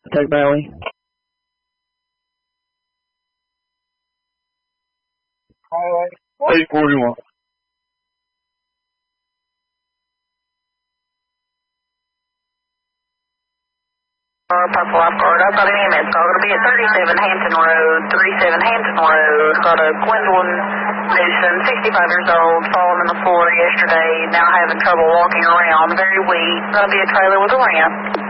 Attack Valley. Highway 841. Purple Lifeguard, I've got an EMS call. It'll be at 37 Hampton Road, 37 Hampton Road. Got a Gwendolyn Newsom, 65 years old, fallen on the floor yesterday, now having trouble walking around, very weak. Gonna be a trailer with a ramp.